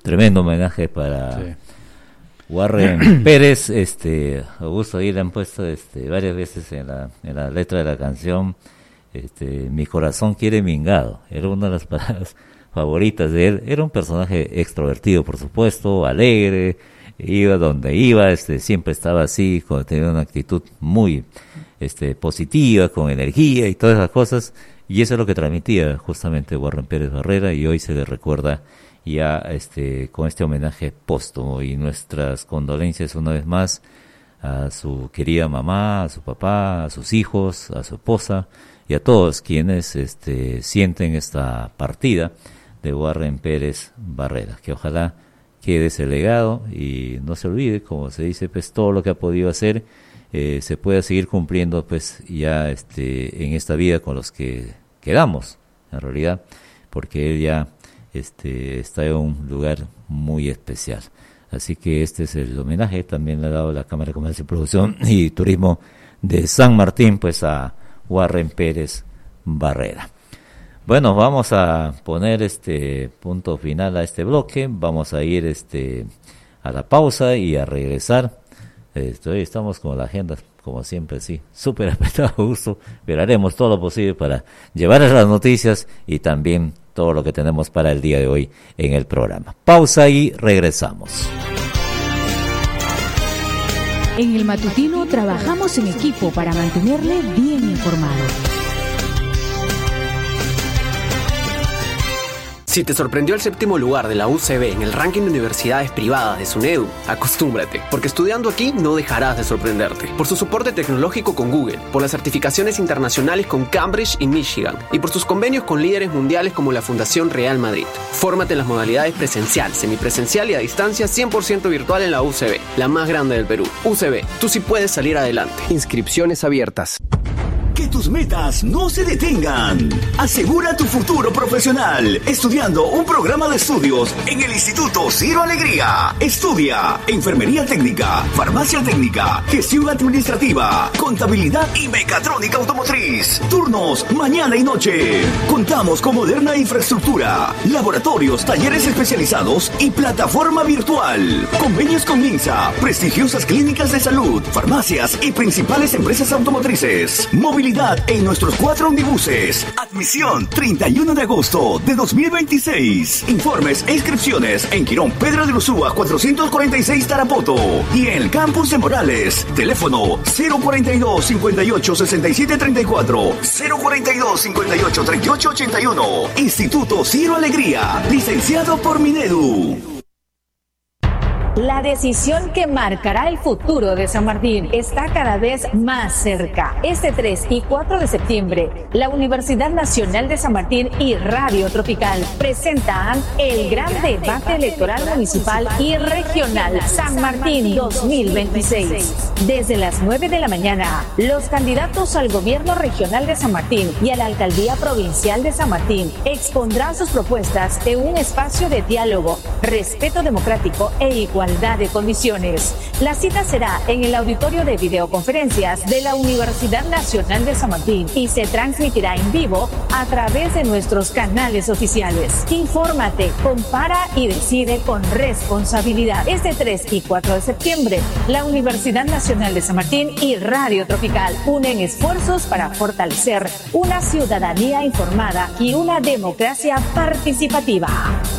tremendo homenaje para Sí. Warren Pérez. Augusto, ahí le han puesto varias veces en la letra de la canción, mi corazón quiere mingado. Era una de las palabras favoritas de él. Era un personaje extrovertido, por supuesto, alegre, iba donde iba, siempre estaba así, tenía una actitud muy positiva, con energía y todas esas cosas, y eso es lo que transmitía justamente Warren Pérez Barrera, y hoy se le recuerda ya con este homenaje póstumo, y nuestras condolencias una vez más a su querida mamá, a su papá, a sus hijos, a su esposa y a todos quienes sienten esta partida de Warren Pérez Barrera, que ojalá quede ese legado y no se olvide, como se dice, pues todo lo que ha podido hacer se pueda seguir cumpliendo pues ya en esta vida con los que quedamos, en realidad, porque él ya está en un lugar muy especial. Así que este es el homenaje. También le ha dado la Cámara de Comercio, Producción y Turismo de San Martín pues a Warren Pérez Barrera. Bueno, vamos a poner punto final a este bloque. Vamos a ir a la pausa y a regresar. Estamos con la agenda, como siempre, sí, súper apretado, Augusto, pero haremos todo lo posible para llevarles las noticias y también todo lo que tenemos para el día de hoy en el programa. Pausa y regresamos. En el matutino trabajamos en equipo para mantenerle bien informado. Si te sorprendió el 7º lugar de la UCB en el ranking de universidades privadas de SUNEDU, acostúmbrate, porque estudiando aquí no dejarás de sorprenderte. Por su soporte tecnológico con Google, por las certificaciones internacionales con Cambridge y Michigan, y por sus convenios con líderes mundiales como la Fundación Real Madrid. Fórmate en las modalidades presencial, semipresencial y a distancia 100% virtual en la UCB, la más grande del Perú. UCB, tú sí puedes salir adelante. Inscripciones abiertas. Que tus metas no se detengan. Asegura tu futuro profesional estudiando un programa de estudios en el Instituto Ciro Alegría. Estudia Enfermería Técnica, Farmacia Técnica, Gestión Administrativa, Contabilidad y Mecatrónica Automotriz. Turnos mañana y noche. Contamos con moderna infraestructura, laboratorios, talleres especializados y plataforma virtual. Convenios con MINSA, prestigiosas clínicas de salud, farmacias y principales empresas automotrices. Movilidad en nuestros 4 omnibuses. Admisión 31 de agosto de 2026. Informes e inscripciones en Quirón Pedro de Ursúa 446 Tarapoto y en el campus de Morales. Teléfono 042 58 67 34, 042 58 38 81. Instituto Ciro Alegría, licenciado por Minedu. La decisión que marcará el futuro de San Martín está cada vez más cerca. Este 3 y 4 de septiembre, la Universidad Nacional de San Martín y Radio Tropical presentan el gran debate electoral municipal y regional San Martín 2026. Desde las 9 de la mañana, los candidatos al gobierno regional de San Martín y a la alcaldía provincial de San Martín expondrán sus propuestas en un espacio de diálogo, respeto democrático e igualdad de condiciones. La cita será en el auditorio de videoconferencias de la Universidad Nacional de San Martín y se transmitirá en vivo a través de nuestros canales oficiales. Infórmate, compara y decide con responsabilidad. Este 3 y 4 de septiembre, la Universidad Nacional de San Martín y Radio Tropical unen esfuerzos para fortalecer una ciudadanía informada y una democracia participativa.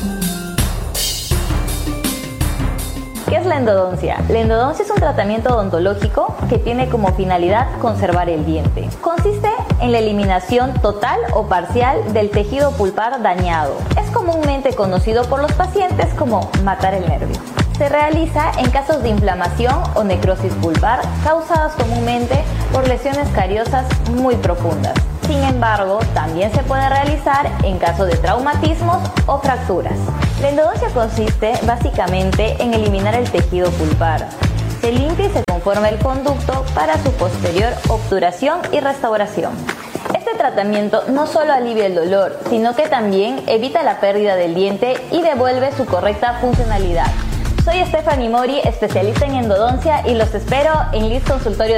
¿Qué es la endodoncia? La endodoncia es un tratamiento odontológico que tiene como finalidad conservar el diente. Consiste en la eliminación total o parcial del tejido pulpar dañado. Es comúnmente conocido por los pacientes como matar el nervio. Se realiza en casos de inflamación o necrosis pulpar causadas comúnmente por lesiones cariosas muy profundas. Sin embargo, también se puede realizar en caso de traumatismos o fracturas. La endodoncia consiste básicamente en eliminar el tejido pulpar. Se limpia y se conforma el conducto para su posterior obturación y restauración. Este tratamiento no solo alivia el dolor, sino que también evita la pérdida del diente y devuelve su correcta funcionalidad. Soy Stephanie Mori, especialista en endodoncia, y los espero en Liz Consultorio